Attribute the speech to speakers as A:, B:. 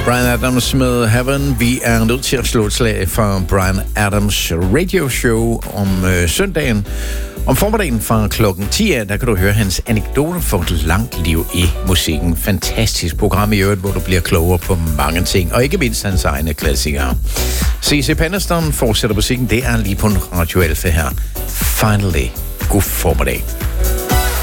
A: Bryan Adams med Heaven. Vi er nødt til at slå et slag for Bryan Adams radio show om søndagen. Om formiddagen fra klokken 10 af, der kan du høre hans anekdoter for et langt liv i musikken. Fantastisk program i øvrigt, hvor du bliver klogere på mange ting, og ikke mindst hans egne klassikere. C.C. Peniston fortsætter musikken, det er lige på en Radio Alfa her. Finally. God formiddag.